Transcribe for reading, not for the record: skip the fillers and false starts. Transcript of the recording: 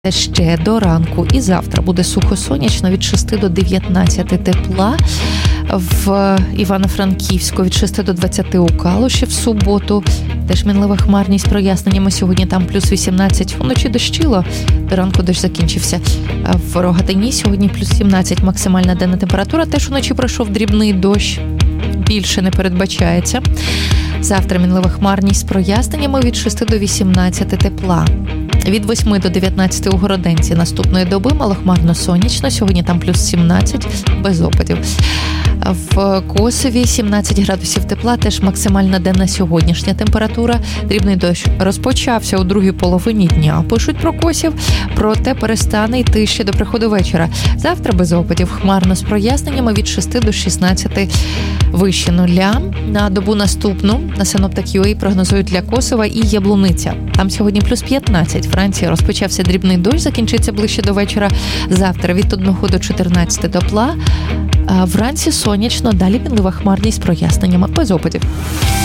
ще до ранку. І завтра буде сухо-сонячно від 6 до 19 тепла. В Івано-Франківську від 6 до 20 у Калуші в суботу. Теж мінлива хмарність, проясненнями сьогодні там плюс 18. Вночі дощило, до ранку дощ закінчився. В Рогатині сьогодні плюс 17 максимальна денна температура. Теж вночі пройшов дрібний дощ. Більше не передбачається. Завтра мінлива хмарність з проясненнями від 6 до 18 тепла. Від 8 до 19 у Городенці наступної доби малохмарно сонячно. Сьогодні там плюс 17, без опадів. В Косові 17 градусів тепла, теж максимальна денна сьогоднішня температура. Дрібний дощ розпочався у другій половині дня, пишуть про Косів, проте перестане йти ще до приходу вечора. Завтра без опадів, хмарно з проясненнями від 6 до 16 вище нуля. На добу наступну на Синоптик.UA прогнозують для Косова і Яблуниця. Там сьогодні плюс 15. Франції розпочався дрібний дощ, закінчиться ближче до вечора. Завтра від 1 до 14 тепла. Вранці сонячно, далі мінлива хмарність з проясненнями без опадів.